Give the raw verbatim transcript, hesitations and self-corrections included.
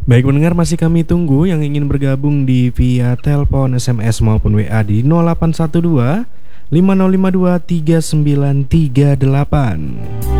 Baik pendengar, masih kami tunggu yang ingin bergabung di via telepon, S M S maupun W A di nol delapan satu dua lima nol lima dua tiga sembilan tiga delapan.